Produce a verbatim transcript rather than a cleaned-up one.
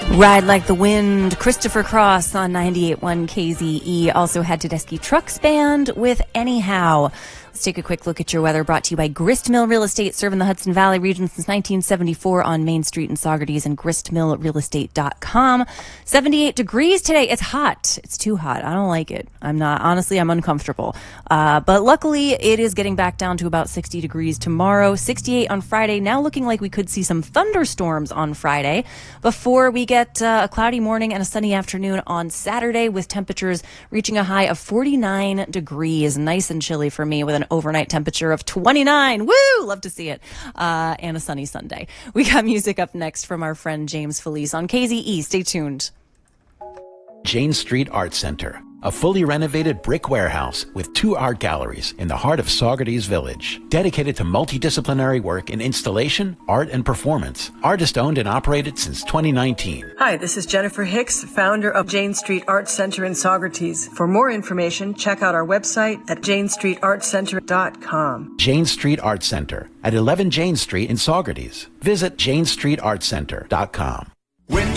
Ride Like the Wind, Christopher Cross on ninety-eight point one K Z E. Also had Tedeschi Trucks Band with Anyhow. Let's take a quick look at your weather, brought to you by Grist Mill Real Estate, serving the Hudson Valley region since nineteen seventy-four on Main Street in Saugerties, and grist mill real estate dot com. seventy-eight degrees today. It's hot. It's too hot. I don't like it. I'm not, honestly, I'm uncomfortable. Uh, but luckily, it is getting back down to about sixty degrees tomorrow. sixty-eight on Friday. Now looking like we could see some thunderstorms on Friday before we get uh, a cloudy morning and a sunny afternoon on Saturday, with temperatures reaching a high of forty-nine degrees. Nice and chilly for me, with an overnight temperature of twenty-nine. Woo! Love to see it. Uh, and a sunny Sunday. We got music up next from our friend James Felice on K Z E. Stay tuned. Jane Street Art Center, a fully renovated brick warehouse with two art galleries in the heart of Saugerties Village, dedicated to multidisciplinary work in installation, art, and performance. Artist owned and operated since twenty nineteen. Hi, this is Jennifer Hicks, founder of Jane Street Art Center in Saugerties. For more information, check out our website at jane street art center dot com. Jane Street Art Center at eleven Jane Street in Saugerties. Visit jane street art center dot com. Winter